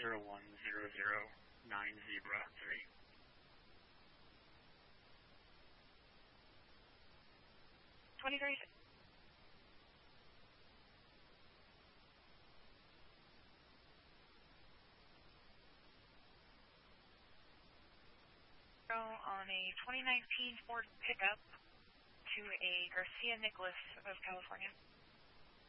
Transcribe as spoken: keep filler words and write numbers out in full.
zero one zero zero nine Zebra three. twenty-three. On a twenty nineteen Ford pickup to a Garcia Nicholas of California.